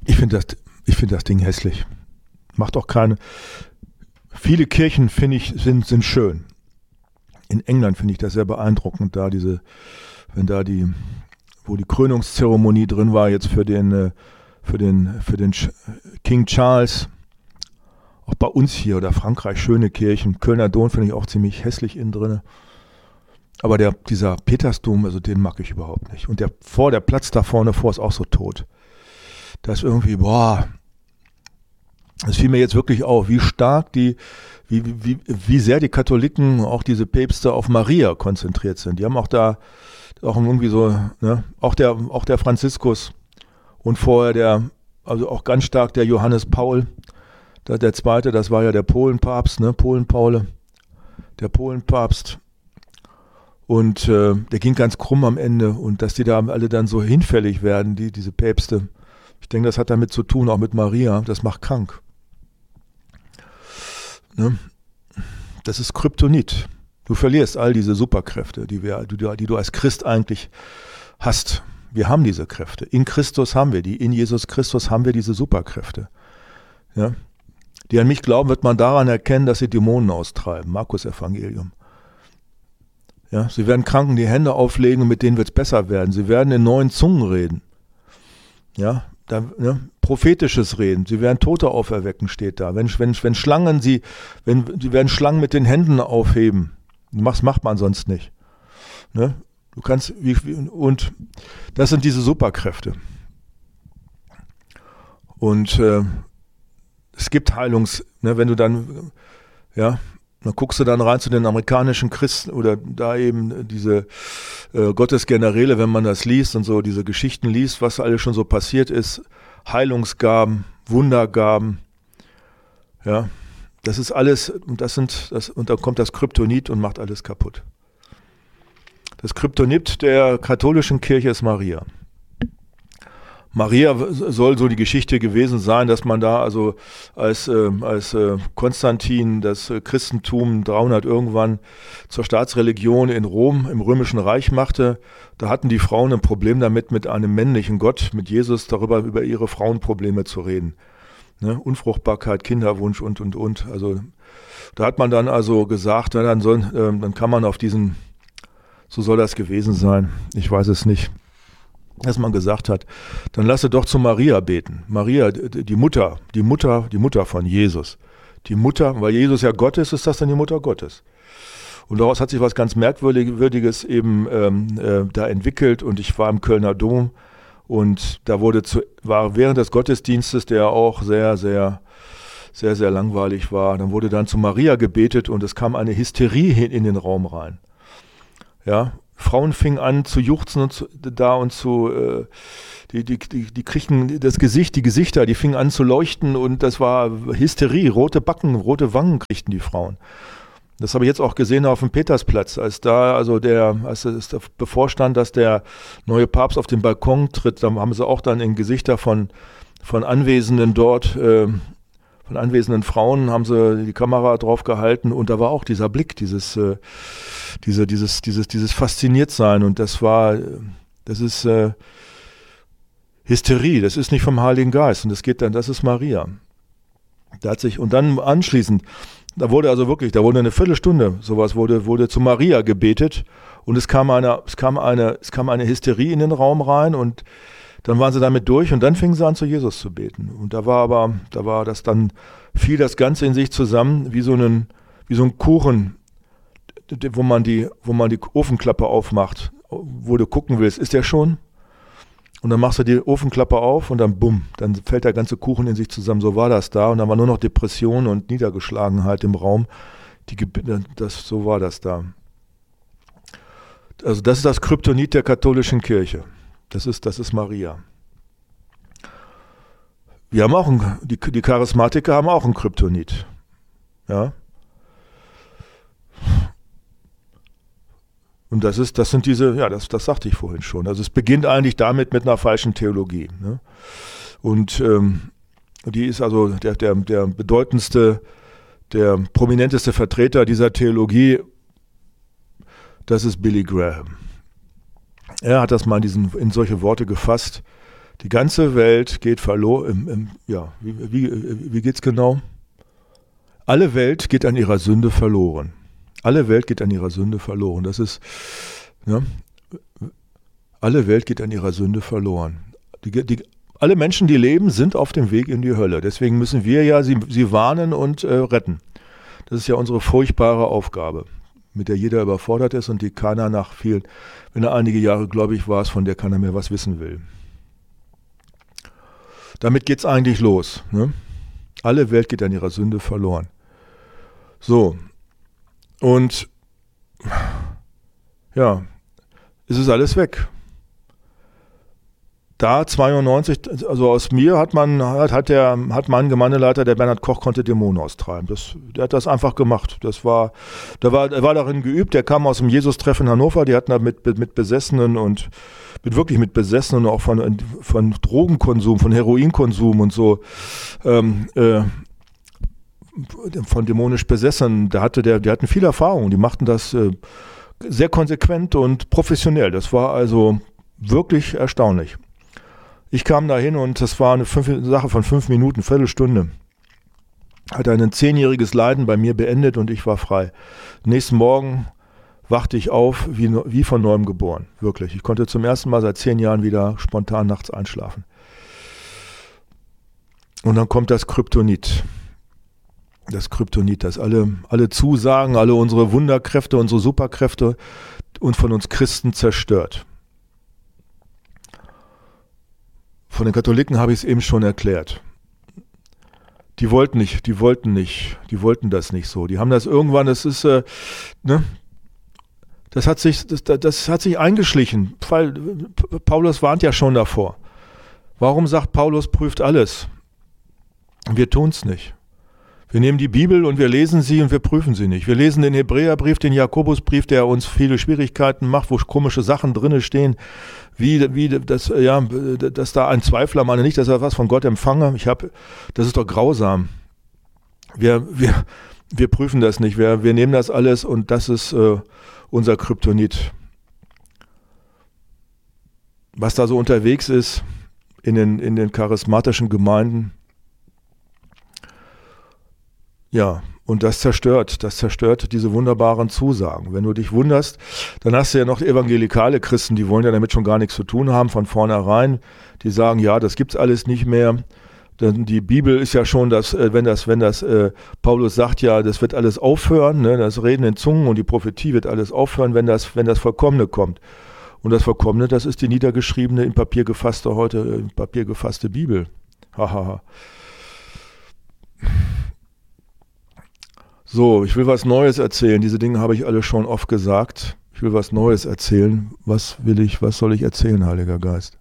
Ich finde das Ding hässlich. Macht auch keine. Viele Kirchen, finde ich, sind schön. In England finde ich das sehr beeindruckend, wo die Krönungszeremonie drin war, jetzt für den King Charles. Auch bei uns hier oder Frankreich, schöne Kirchen. Kölner Dom finde ich auch ziemlich hässlich innen drin. Aber dieser Petersdom, also den mag ich überhaupt nicht. Und der Platz da vorne vor ist auch so tot. Da ist irgendwie, es fiel mir jetzt wirklich auf, wie stark wie sehr die Katholiken, auch diese Päpste, auf Maria konzentriert sind. Die haben auch irgendwie so, ne, auch der Franziskus und vorher also auch ganz stark der Johannes Paul, der Zweite, das war ja der Polenpapst, ne, der Polenpapst. Und der ging ganz krumm am Ende und dass die da alle dann so hinfällig werden, diese Päpste. Ich denke, das hat damit zu tun, auch mit Maria, das macht krank. Ne? Das ist Kryptonit. Du verlierst all diese Superkräfte, die du als Christ eigentlich hast. Wir haben diese Kräfte. In Christus haben wir die. In Jesus Christus haben wir diese Superkräfte. Ja? Die an mich glauben, wird man daran erkennen, dass sie Dämonen austreiben. Markus Evangelium. Ja? Sie werden Kranken die Hände auflegen und mit denen wird es besser werden. Sie werden in neuen Zungen reden. Ja? Prophetisches Reden. Sie werden Tote auferwecken, steht da. Sie werden Schlangen mit den Händen aufheben. Das macht man sonst nicht. Ne? Du kannst, und das sind diese Superkräfte. Und es gibt wenn du dann, ja, dann guckst du dann rein zu den amerikanischen Christen oder da eben diese Gottesgeneräle, wenn man das liest und so diese Geschichten liest, was alles schon so passiert ist, Heilungsgaben, Wundergaben, ja, das ist alles, und dann kommt das Kryptonit und macht alles kaputt. Das Kryptonit der katholischen Kirche ist Maria. Maria soll so die Geschichte gewesen sein, dass man da also als Konstantin das Christentum 300 irgendwann zur Staatsreligion in Rom im Römischen Reich machte. Da hatten die Frauen ein Problem damit, mit einem männlichen Gott, mit Jesus, über ihre Frauenprobleme zu reden. Ne? Unfruchtbarkeit, Kinderwunsch und. Also da hat man dann also gesagt, dann kann man auf diesen, so soll das gewesen sein, ich weiß es nicht, dass man gesagt hat, dann lasse doch zu Maria beten. Maria, die Mutter von Jesus. Die Mutter, weil Jesus ja Gott ist das dann die Mutter Gottes. Und daraus hat sich was ganz Merkwürdiges eben da entwickelt und ich war im Kölner Dom und da war während des Gottesdienstes, der auch sehr, sehr, sehr, sehr langweilig war, dann wurde dann zu Maria gebetet und es kam eine Hysterie in den Raum rein. Ja, Frauen fingen an zu juchzen die kriegten das Gesicht, die Gesichter, die fingen an zu leuchten und das war Hysterie, rote Backen, rote Wangen kriegten die Frauen. Das habe ich jetzt auch gesehen auf dem Petersplatz, als es bevorstand, dass der neue Papst auf den Balkon tritt, dann haben sie auch dann in Gesichter von Anwesenden dort, von anwesenden Frauen haben sie die Kamera drauf gehalten und da war auch dieser Blick, dieses Fasziniertsein und das ist Hysterie, das ist nicht vom Heiligen Geist und das ist Maria. Und dann anschließend, da wurde eine Viertelstunde, sowas wurde zu Maria gebetet und es kam eine Hysterie in den Raum rein und dann waren sie damit durch und dann fingen sie an, zu Jesus zu beten. Und fiel das Ganze in sich zusammen, wie so ein Kuchen, wo man die Ofenklappe aufmacht, wo du gucken willst, ist der schon? Und dann machst du die Ofenklappe auf und dann bumm, dann fällt der ganze Kuchen in sich zusammen. So war das da und dann war nur noch Depression und Niedergeschlagenheit im Raum. So war das da. Also das ist das Kryptonit der katholischen Kirche. Das ist Maria. Wir haben auch die Charismatiker haben auch ein Kryptonit. Ja. Und das sind diese, ja, das sagte ich vorhin schon. Also es beginnt eigentlich damit mit einer falschen Theologie. Ne? Und die ist also der bedeutendste, der prominenteste Vertreter dieser Theologie, das ist Billy Graham. Er hat das mal in solche Worte gefasst. Die ganze Welt geht verloren. Ja, wie geht's genau? Alle Welt geht an ihrer Sünde verloren. Alle Welt geht an ihrer Sünde verloren. Das ist, ne? Alle Welt geht an ihrer Sünde verloren. Alle Menschen, die leben, sind auf dem Weg in die Hölle. Deswegen müssen wir ja sie warnen und retten. Das ist ja unsere furchtbare Aufgabe, mit der jeder überfordert ist und die keiner nach vielen, wenn er einige Jahre gläubig war, von der keiner mehr was wissen will. Damit geht's eigentlich los. Ne? Alle Welt geht an ihrer Sünde verloren. So. Und ja, es ist alles weg. Da 92, also aus mir hat mein Gemeindeleiter, der Bernhard Koch, konnte Dämonen austreiben. Der hat das einfach gemacht. Er war darin geübt. Der kam aus dem Jesus-Treff in Hannover. Die hatten da mit Besessenen und wirklich mit Besessenen auch von Drogenkonsum, von Heroinkonsum und so, von dämonisch Besessenen. Die hatten viel Erfahrung. Die machten das sehr konsequent und professionell. Das war also wirklich erstaunlich. Ich kam da hin und das war eine Sache von 5 Minuten, Viertelstunde. Hat ein 10-jähriges Leiden bei mir beendet und ich war frei. Nächsten Morgen wachte ich auf, wie von neuem geboren. Wirklich. Ich konnte zum ersten Mal seit 10 Jahren wieder spontan nachts einschlafen. Und dann kommt das Kryptonit. Das Kryptonit, das alle Zusagen, alle unsere Wunderkräfte, unsere Superkräfte und von uns Christen zerstört. Von den Katholiken habe ich es eben schon erklärt. Die wollten das nicht so. Die haben das irgendwann, das hat sich eingeschlichen. Paulus warnt ja schon davor. Warum sagt Paulus, prüft alles? Wir tun es nicht. Wir nehmen die Bibel und wir lesen sie und wir prüfen sie nicht. Wir lesen den Hebräerbrief, den Jakobusbrief, der uns viele Schwierigkeiten macht, wo komische Sachen drin stehen, dass da ein Zweifler meine nicht, dass er was von Gott empfange. Das ist doch grausam. Wir prüfen das nicht. Wir nehmen das alles und das ist unser Kryptonit. Was da so unterwegs ist in den charismatischen Gemeinden, ja, und das zerstört diese wunderbaren Zusagen. Wenn du dich wunderst, dann hast du ja noch evangelikale Christen, die wollen ja damit schon gar nichts zu tun haben von vornherein. Die sagen, ja, das gibt's alles nicht mehr. Denn die Bibel ist ja schon, dass wenn das Paulus sagt ja, das wird alles aufhören, ne, das Reden in Zungen und die Prophetie wird alles aufhören, wenn das Vollkommene kommt. Und das Vollkommene, das ist die niedergeschriebene, in Papier gefasste Bibel. Hahaha. So, ich will was Neues erzählen. Diese Dinge habe ich alle schon oft gesagt. Ich will was Neues erzählen. Was soll ich erzählen, Heiliger Geist?